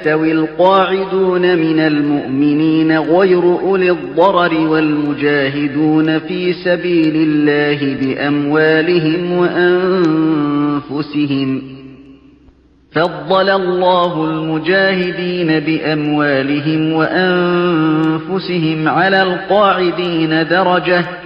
يستوي القاعدون من المؤمنين غير أولي الضرر والمجاهدون في سبيل الله بأموالهم وأنفسهم. فضل الله المجاهدين بأموالهم وأنفسهم على القاعدين درجة